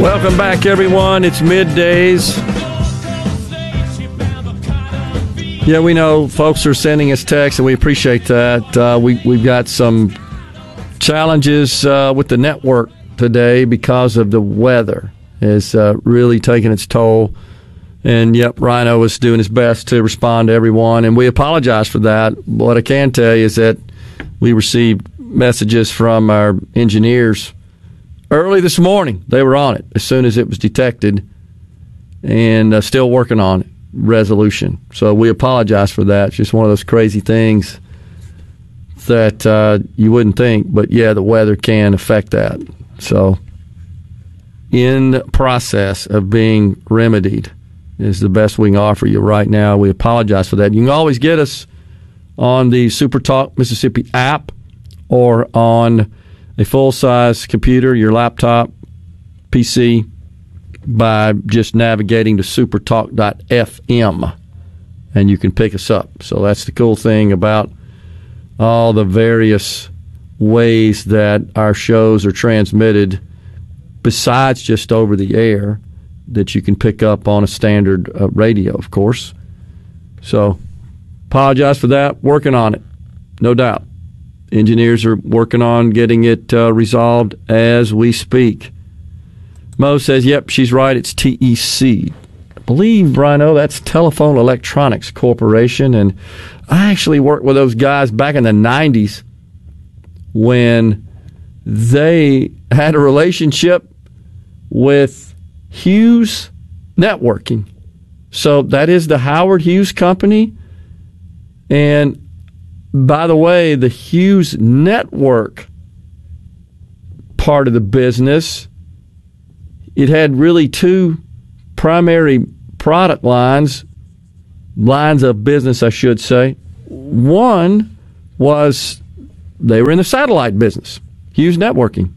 Welcome back, everyone. It's middays. Yeah, we know folks are sending us texts, and we appreciate that. We've got some challenges with the network today because of the weather. It's really taking its toll. And, yep, Rhino is doing his best to respond to everyone, and we apologize for that. What I can tell you is that we received messages from our engineers early this morning. They were on it as soon as it was detected, and still working on resolution. So we apologize for that. It's just one of those crazy things that you wouldn't think. But, yeah, the weather can affect that. So in process of being remedied is the best we can offer you right now. We apologize for that. You can always get us on the Super Talk Mississippi app or on a full-size computer, your laptop, PC, by just navigating to supertalk.fm, and you can pick us up. So that's the cool thing about all the various ways that our shows are transmitted, besides just over the air, that you can pick up on a standard radio, of course. So apologize for that. Working on it, no doubt. Engineers are working on getting it resolved as we speak. Mo says, yep, she's right, it's TEC. I believe, Rhino, that's Telephone Electronics Corporation, and I actually worked with those guys back in the 90s when they had a relationship with Hughes Networking. So that is the Howard Hughes Company. And by the way, the Hughes Network part of the business, it had really two primary product lines of business, I should say. One was they were in the satellite business, Hughes Networking.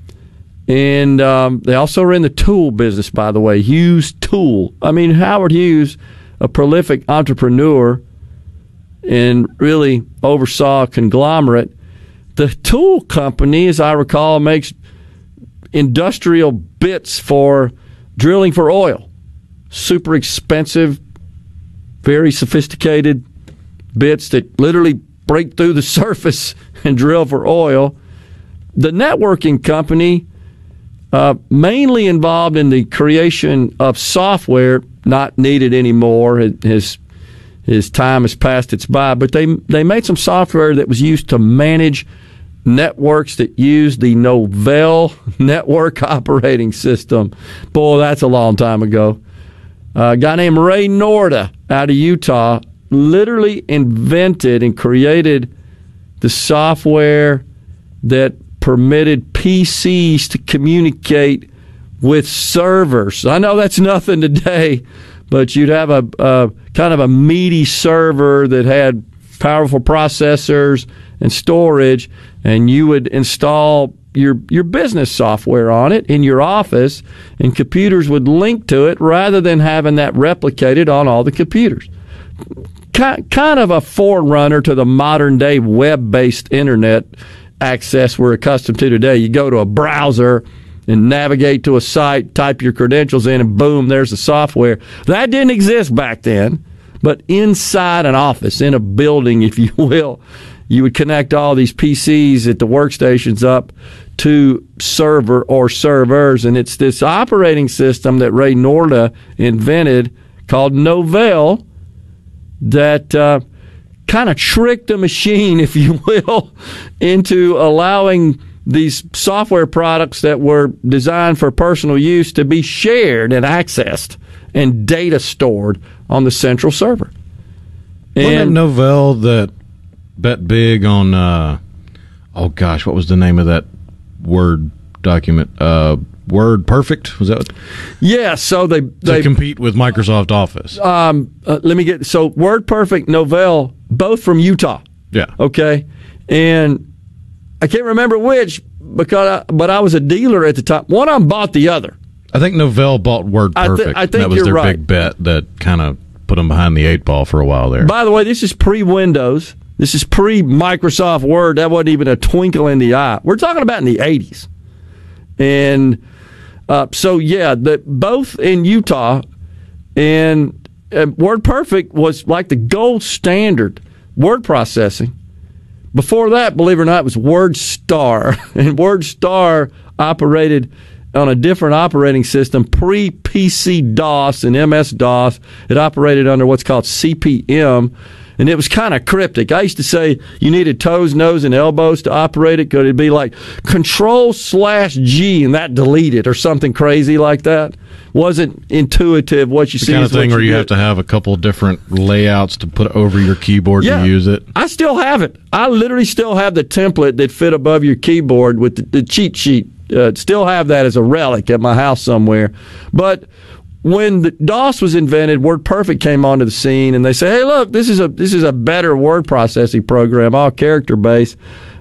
And they also were in the tool business, by the way, Hughes Tool. I mean, Howard Hughes, a prolific entrepreneur and really oversaw a conglomerate. The tool company, as I recall, makes industrial bits for drilling for oil. Super expensive, very sophisticated bits that literally break through the surface and drill for oil. The networking company, mainly involved in the creation of software, not needed anymore. His time has passed its by, but they made some software that was used to manage networks that used the Novell network operating system. Boy, that's a long time ago. A guy named Ray Norda out of Utah literally invented and created the software that permitted PCs to communicate with servers. I know that's nothing today, but you'd have a kind of a meaty server that had powerful processors and storage, and you would install your business software on it in your office, and computers would link to it rather than having that replicated on all the computers. Kind of a forerunner to the modern-day web-based internet access we're accustomed to today. You go to a browser and navigate to a site, type your credentials in, and boom, there's the software. That didn't exist back then, but inside an office, in a building, if you will, you would connect all these PCs at the workstations up to server or servers, and it's this operating system that Ray Norda invented called Novell that kind of tricked the machine, if you will, into allowing these software products that were designed for personal use to be shared and accessed and data stored on the central server. Wasn't it Novell that bet big on, what was the name of that Word document? Word Perfect? Was that? Yeah, so they compete with Microsoft Office. So Word Perfect, Novell, both from Utah. Yeah. Okay. And I can't remember which, but I was a dealer at the time. One of them bought the other. I think Novell bought Word Perfect. I think that was you're their right. big bet that kind of put them behind the eight ball for a while there. By the way, this is pre-Windows. This is pre-Microsoft Word. That wasn't even a twinkle in the eye. We're talking about in the 80s. And Both in Utah, and WordPerfect was like the gold standard word processing. Before that, believe it or not, it was WordStar, and WordStar operated on a different operating system, pre-PC DOS and MS-DOS. It operated under what's called CP/M, and it was kind of cryptic. I used to say you needed toes, nose, and elbows to operate it, because it'd be like Control/G, and that deleted, or something crazy like that. Wasn't intuitive. What you see, the kind of thing where you have to have a couple different layouts to put over your keyboard to use it. I still have it. I literally still have the template that fit above your keyboard with the cheat sheet. Still have that as a relic at my house somewhere. But when the DOS was invented, WordPerfect came onto the scene, and they say, "Hey, look, this is a better word processing program, all character based."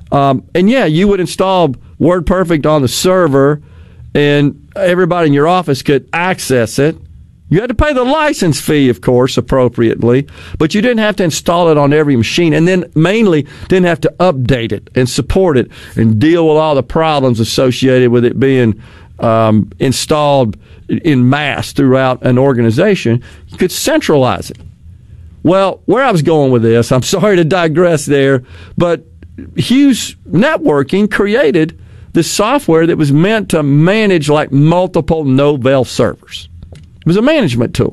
You would install WordPerfect on the server, and everybody in your office could access it. You had to pay the license fee, of course, appropriately, but you didn't have to install it on every machine, and then mainly didn't have to update it and support it and deal with all the problems associated with it being installed in mass throughout an organization. You could centralize it. Well, where I was going with this, I'm sorry to digress there, but Hughes Networking created this software that was meant to manage like multiple Novell servers. It was a management tool.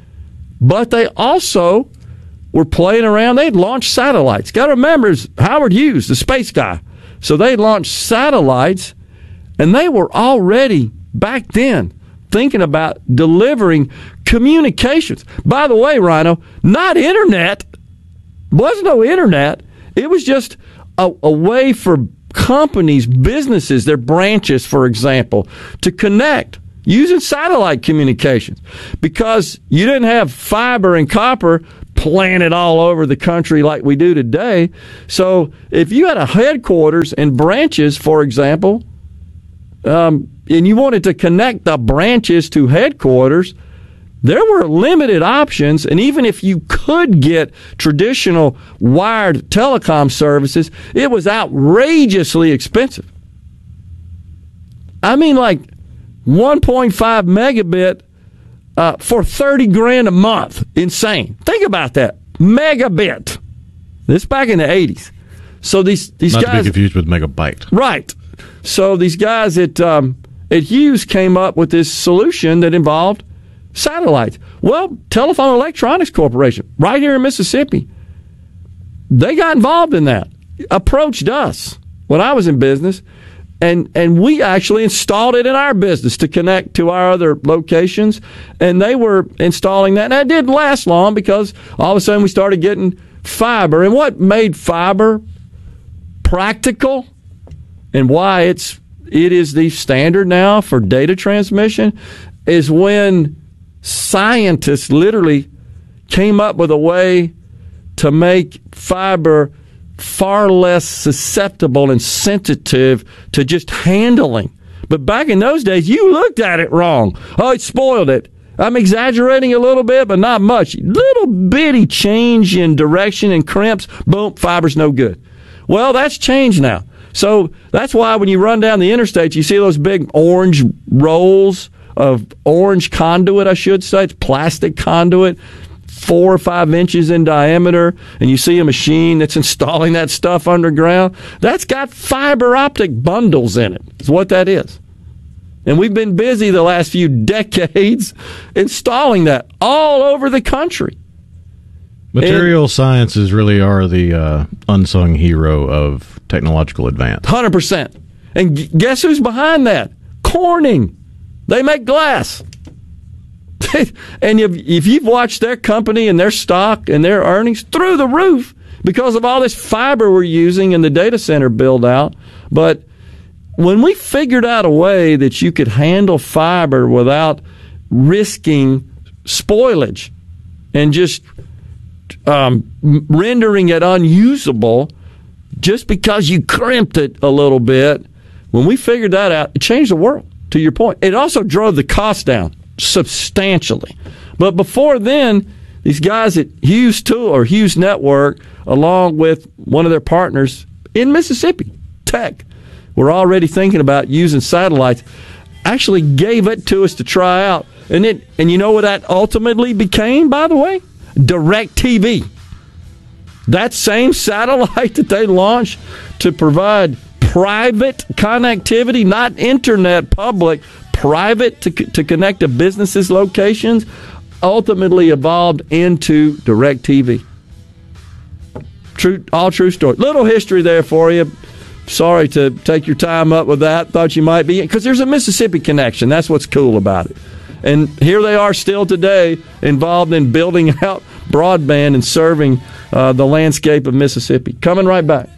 But they also were playing around. They'd launched satellites. Got to remember, it's Howard Hughes, the space guy. So they launched satellites, and they were already, back then, thinking about delivering communications. By the way, Rhino, not internet. There was no internet. It was just a way for companies, businesses, their branches, for example, to connect using satellite communications, because you didn't have fiber and copper planted all over the country like we do today. So if you had a headquarters and branches, for example, and you wanted to connect the branches to headquarters, there were limited options, and even if you could get traditional wired telecom services, it was outrageously expensive. I mean, like 1.5 megabit for $30,000 a month. Insane. Think about that. Megabit. This back in the 80s. So these not guys, to be confused with megabyte. Right. So these guys at Hughes came up with this solution that involved satellites. Well, Telephone Electronics Corporation, right here in Mississippi, they got involved in that. Approached us when I was in business, and we actually installed it in our business to connect to our other locations, and they were installing that. And that didn't last long, because all of a sudden we started getting fiber. And what made fiber practical and why it is the standard now for data transmission is when scientists literally came up with a way to make fiber far less susceptible and sensitive to just handling. But back in those days, you looked at it wrong. Oh, it spoiled it. I'm exaggerating a little bit, but not much. Little bitty change in direction and crimps, boom, fiber's no good. Well, that's changed now. So that's why when you run down the interstate, you see those big orange rolls of orange conduit, I should say. It's plastic conduit, 4 or 5 inches in diameter, and you see a machine that's installing that stuff underground. That's got fiber optic bundles in it. Is what that is. And we've been busy the last few decades installing that all over the country. Material sciences really are the unsung hero of technological advance. 100%. And guess who's behind that? Corning. They make glass. And if you've watched their company and their stock and their earnings, through the roof because of all this fiber we're using in the data center build out. But when we figured out a way that you could handle fiber without risking spoilage and just rendering it unusable just because you crimped it a little bit, when we figured that out, it changed the world, to your point. It also drove the cost down substantially. But before then, these guys at Hughes Tool or Hughes Network, along with one of their partners in Mississippi, Tech, were already thinking about using satellites. actually gave it to us to try out. And you know what that ultimately became, by the way? DirecTV. That same satellite that they launched to provide private connectivity, not internet public, private to connect to businesses' locations, ultimately evolved into DirecTV. All true story. Little history there for you. Sorry to take your time up with that. Thought you might be, because there's a Mississippi connection. That's what's cool about it. And here they are still today, involved in building out broadband and serving the landscape of Mississippi. Coming right back.